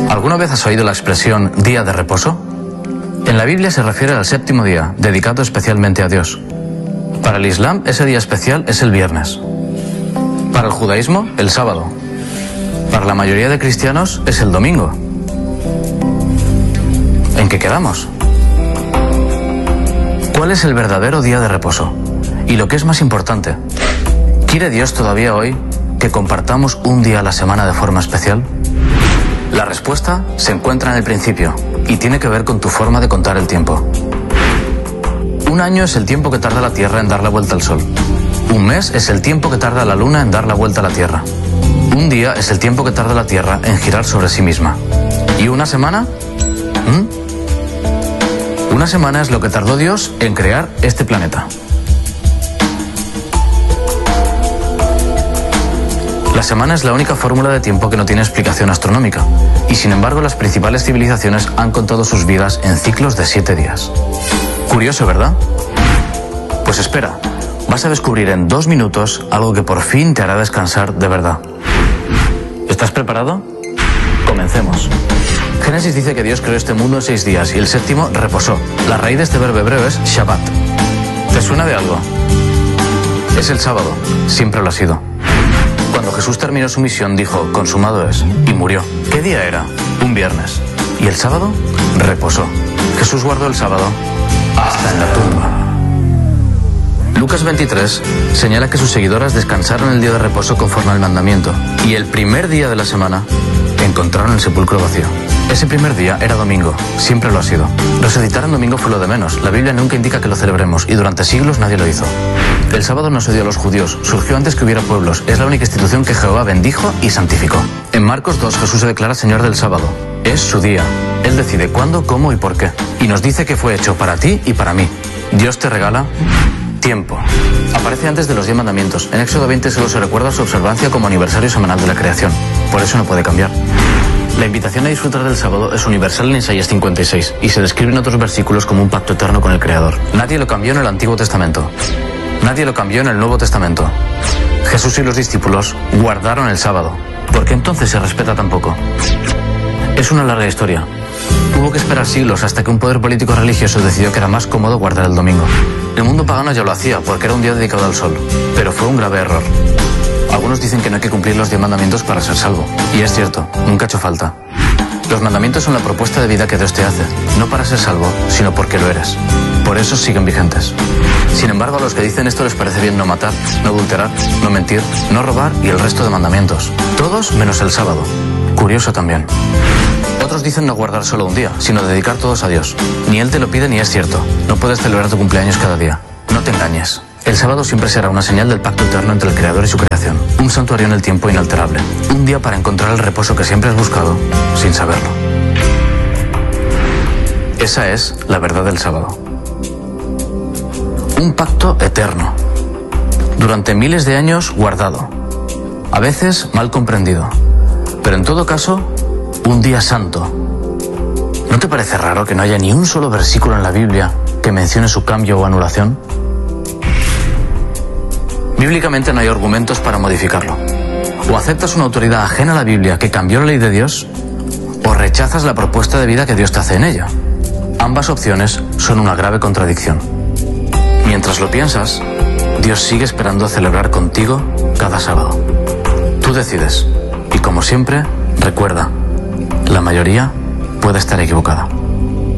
¿Alguna vez has oído la expresión día de reposo? En la Biblia se refiere al séptimo día, dedicado especialmente a Dios. Para el Islam, ese día especial es el viernes. Para el judaísmo, el sábado. Para la mayoría de cristianos, es el domingo. ¿En qué quedamos? ¿Cuál es el verdadero día de reposo? Y lo que es más importante, ¿quiere Dios todavía hoy que compartamos un día a la semana de forma especial? La respuesta se encuentra en el principio y tiene que ver con tu forma de contar el tiempo. Un año es el tiempo que tarda la Tierra en dar la vuelta al Sol. Un mes es el tiempo que tarda la Luna en dar la vuelta a la Tierra. Un día es el tiempo que tarda la Tierra en girar sobre sí misma. ¿Y una semana? Una semana es lo que tardó Dios en crear este planeta. La semana es la única fórmula de tiempo que no tiene explicación astronómica, y sin embargo las principales civilizaciones han contado sus vidas en ciclos de 7 días. Curioso, ¿verdad? Pues espera, vas a descubrir en 2 minutos algo que por fin te hará descansar de verdad. ¿Estás preparado? Comencemos. Génesis dice que Dios creó este mundo en 6 días y el séptimo reposó. La raíz de este verbo hebreo es Shabbat. ¿Te suena de algo? Es el sábado, siempre lo ha sido. Cuando Jesús terminó su misión dijo, consumado es, y murió. ¿Qué día era? Un viernes. ¿Y el sábado? Reposó. Jesús guardó el sábado hasta en la tumba. Lucas 23 señala que sus seguidoras descansaron el día de reposo conforme al mandamiento, y el primer día de la semana encontraron el sepulcro vacío. Ese primer día era domingo, siempre lo ha sido. Resucitar en domingo fue lo de menos, la Biblia nunca indica que lo celebremos, y durante siglos nadie lo hizo. El sábado no se dio a los judíos, surgió antes que hubiera pueblos, es la única institución que Jehová bendijo y santificó. En Marcos 2 Jesús se declara Señor del sábado, es su día. Él decide cuándo, cómo y por qué. Y nos dice que fue hecho para ti y para mí. Dios te regala tiempo. Aparece antes de los 10 mandamientos. En Éxodo 20 solo se recuerda su observancia como aniversario semanal de la creación. Por eso no puede cambiar. La invitación a disfrutar del sábado es universal en Isaías 56 y se describe en otros versículos como un pacto eterno con el Creador. Nadie lo cambió en el Antiguo Testamento. Nadie lo cambió en el Nuevo Testamento. Jesús y los discípulos guardaron el sábado. ¿Por qué entonces se respeta tan poco? Es una larga historia. Hubo que esperar siglos hasta que un poder político religioso decidió que era más cómodo guardar el domingo. El mundo pagano ya lo hacía porque era un día dedicado al sol, pero fue un grave error. Algunos dicen que no hay que cumplir los 10 mandamientos para ser salvo, y es cierto, nunca ha hecho falta. Los mandamientos son la propuesta de vida que Dios te hace, no para ser salvo, sino porque lo eres. Por eso siguen vigentes. Sin embargo, a los que dicen esto les parece bien no matar, no adulterar, no mentir, no robar y el resto de mandamientos. Todos menos el sábado. Curioso también. Otros dicen no guardar solo un día, sino dedicar todos a Dios. Ni Él te lo pide ni es cierto. No puedes celebrar tu cumpleaños cada día. No te engañes. El sábado siempre será una señal del pacto eterno entre el Creador y su creación. Un santuario en el tiempo inalterable. Un día para encontrar el reposo que siempre has buscado, sin saberlo. Esa es la verdad del sábado. Un pacto eterno. Durante miles de años guardado. A veces mal comprendido. Pero en todo caso, un día santo. ¿No te parece raro que no haya ni un solo versículo en la Biblia que mencione su cambio o anulación? Bíblicamente no hay argumentos para modificarlo. O aceptas una autoridad ajena a la Biblia que cambió la ley de Dios, o rechazas la propuesta de vida que Dios te hace en ella. Ambas opciones son una grave contradicción. Mientras lo piensas, Dios sigue esperando a celebrar contigo cada sábado. Tú decides. Y como siempre, recuerda, la mayoría puede estar equivocada.